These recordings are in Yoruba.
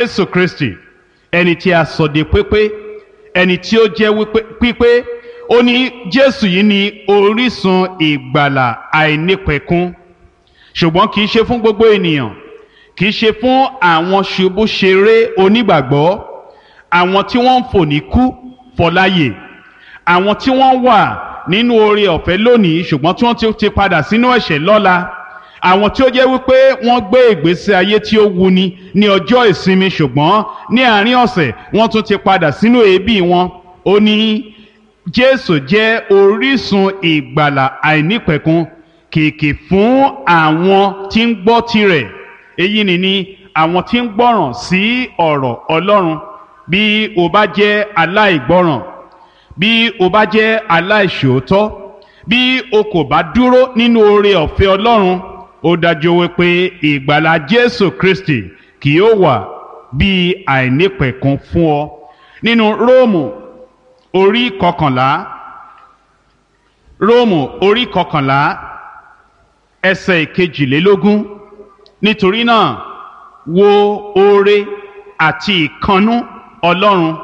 Jésù Kristi ẹni tí a sọ di pípé, ẹni tí ó jẹ́ pípé. Ó ní Jésù yìí ni orísun ìgbàlà àìnípẹ̀kun, ṣùgbọ́n kì í ṣe fún gbogbo ènìyàn, kì í ṣe fún àwọn ṣubúṣeré onígbàgbọ́, àwọn tí wọ́n ń fò ní kú fọláyè, àwọn tí wọ́n wà nínú oore ọ̀fẹ́ lónìí ṣùgbọ́n tí wọ́n ti padà sínú ẹ̀ṣẹ̀ lọ́la, àwọn tí ó jẹ́ wípé wọ́n gbé ìgbésí ayé tí ó wuni ní ọjọ́ ìsinmi ṣùgbọ́n ní àárín ọ̀sẹ̀ wọ́n tún ti padà sínú èébì wọn. Ó ní Jésù jẹ́ orísun ìgbàlà àìnípẹ̀kun kìkì fún àwọn tí ń gbọ́ tirẹ̀. Èyí ni àwọn tí ń gbọ́ràn sí ọ̀rọ̀ Ọlọ́run. Bí o bá jẹ́ aláìgbọ́ràn, bí o bá jẹ́ aláìṣòótọ́, bí o kò bá dúró nínú oore ọ̀fẹ́ Ọlọ́run, ó dájú wípé ìgbàlà Jésù Kristi kì yóò wà bí àìnípẹ̀kun fún ọ. Nínú Róòmù orí kọkànlá, Róòmù orí kọkànlá ẹsẹ̀ ìkejìlélógún, nítorí náà wo oore àti ìkannú Ọlọ́run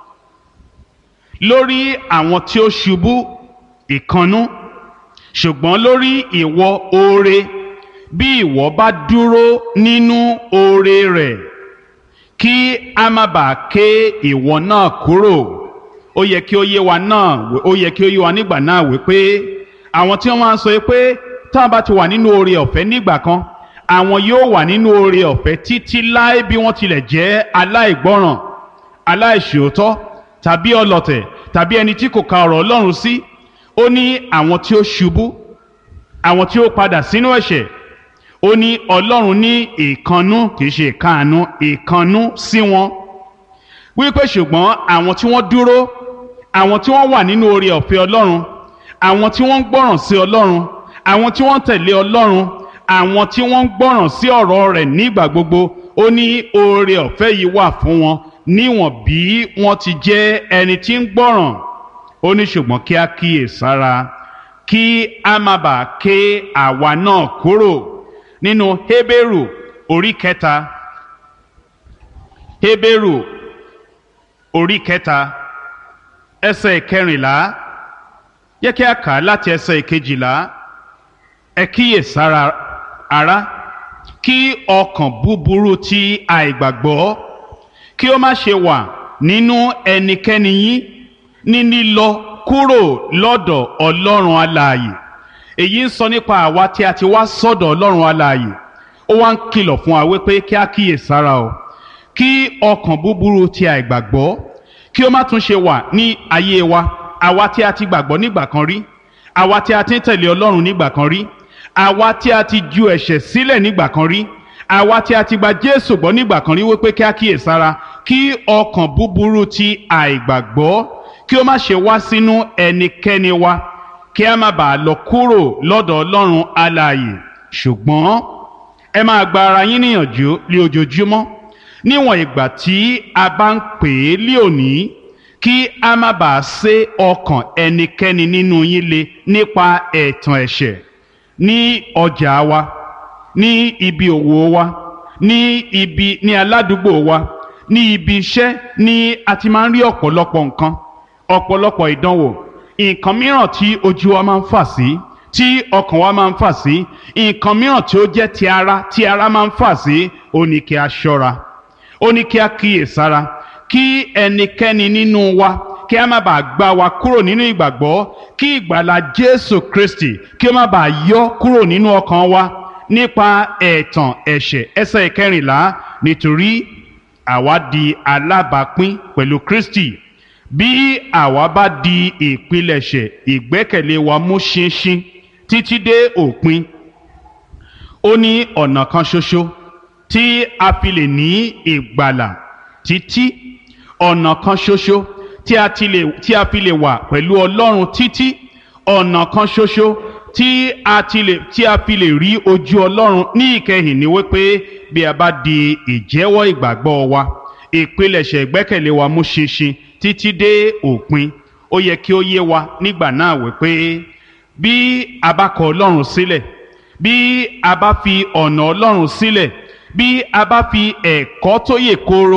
lórí àwọn tí ó ṣubú ìkannú, ṣùgbọ́n lórí ìwọ oore bí ìwọ bá dúró nínú oore rẹ̀, kí a má bàa ké ìwọ náà kúrò. Ó yẹ kí ó yé wa nígbà náà wípé àwọn tí wọ́n máa ń sọ pé tá a bá ti wà nínú oore ọ̀fẹ́ nígbà kan, àwọn yóò wà nínú oore ọ̀fẹ́ títí láé bí wọ́n tilẹ̀ jẹ́ aláìgbọ́ràn, aláìṣòótọ́ tàbí ọlọ̀tẹ̀ tàbí ẹni tí kò ka ọ̀rọ̀ Ọlọ́run sí. Ó ní àwọn tí ó ṣubú, àwọn tí ó padà sínú ẹ̀ṣẹ̀, ó ní Ọlọ́run ní ìkannú, kìí ṣe ìkáàánú, ìkannú sí wọn. Wípé ṣùgbọ́n àwọn tí wọ́n dúró, àwọn tí wọ́n wà nínú oore ọ̀fẹ́ Ọlọ́run, àwọn tí wọ́n ń gbọ́ràn sí Ọlọ́run, àwọn tí wọ́n tẹ̀lé Ọlọ́run, àwọn tí wọ́n ń gbọ́ràn sí ọ̀rọ̀ rẹ̀ nígbà gbogbo, ó ní oore ọ̀fẹ́ yìí wà fún wọn níwọ̀n bí wọ́n ti jẹ́ ẹni tí ń gbọ́ràn. Ó ní ṣùgbọ́n kí a kíyèsára kí a má bàa ké àwa náà kúrò. Nínú Hébérù orí kẹta, Hébérù orí kẹta ẹsẹ̀ ìkẹrìnlá, yẹ kí a kà á láti ẹsẹ̀ ìkejìlá. Ẹ kíyèsára ará, kí ọkàn búburú ti àìgbàgbọ́ kí ó má ṣe wà nínú ẹnikẹ́ni yín ní lílọ kúrò lọ́dọ̀ Ọlọ́run alààyè. Èyí ń sọ nípa àwa tí a ti wá sọ́dọ̀ Ọlọ́run alààyè. Ó wá ń kìlọ̀ fún wa wípé kí a kíyèsára o, kí ọkàn búburú ti àìgbàgbọ́ kí ó má tún ṣe wà ní ayé wa. Àwa tí a ti gbàgbọ́ nígbà kan rí, àwa tí a ti ń tẹ̀lé Ọlọ́run nígbà kan rí, àwa tí a ti ju ẹ̀ṣẹ̀ sílẹ̀ nígbà kan rí, àwa tí a ti gba Jésù gbọ́ nígbà kan rí, wípé kí a kíyèsára kí ọkàn búburú ti àìgbàgbọ́ kí ó má ṣe wá sínú ẹnikẹ́ni wa, kí a má bàa lọ kúrò lọ́dọ̀ Ọlọ́run alààyè. Ṣùgbọ́n ẹ máa gba ara yín níyànjú lé ojoojúmọ́ níwọ̀n ìgbà tí a bá ń pè é lé òní, kí a má bàa sé ọkàn ẹnikẹ́ni nínú yín le nípa ẹ̀tàn ẹ̀ṣẹ̀ ní ọjà wa, ní ibi òwò wa, ní aládùúgbò wa, ní ibi iṣẹ́ ni a ti máa ń rí ọ̀pọ̀lọpọ̀ nǹkan, ọ̀pọ̀lọpọ̀ ìdánwò, nǹkan mìíràn tí ojú wa máa ń fà sí, tí ọkàn wa máa ń fà sí, nǹkan mìíràn tí ó jẹ́ tí ara máa ń fà sí. Ó ní kí a ṣọ́ra, ó ní kí a kíyèsára, kí ẹnikẹ́ni nínú wa kí a má bàa gbá wa kúrò nínú ìgbàgbọ́, kí ìgbàlà Jésù Kristi kí ó má bàa yọ kúrò nínú ọkàn wa nípa ẹ̀tàn ẹ̀ṣẹ̀. Ẹsẹ̀ ìkẹrìnlá, nítorí àwa di alábàápín pẹ̀lú Kristi bí àwa bá di ìpilẹ̀ṣẹ̀ ìgbẹ́kẹ̀lé wa mú ṣinṣin títí dé òpin. Ó ní ọ̀nà kan ṣoṣo tí a fi lè ní ìgbàlà títí, ọ̀nà kan ṣoṣo tí a fi lè wà pẹ̀lú Ọlọ́run títí, ọ̀nà kan ṣoṣo tí a fi lè rí ojú Ọlọ́run ní ìkẹyìn ni wípé bí a bá di ìjẹ́wọ́ ìgbàgbọ́ wa, ìpilẹ̀ṣẹ̀ ìgbẹ́kẹ̀lé wa mú ṣinṣin títí dé òpin. Ó yẹ kí ó yé wa nígbà náà wípé bí a bá kọ Ọlọ́run sílẹ̀, bí a bá fi ọ̀nà Ọlọ́run sílẹ̀, bí a bá fi ẹ̀kọ́ tó yè kooro